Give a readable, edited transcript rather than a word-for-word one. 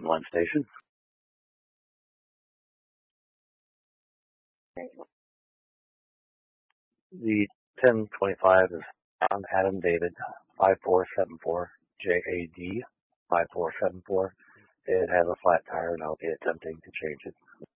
One station. The 1025 is on Adam David 5474 JAD 5474. It has a flat tire and I'll be attempting to change it.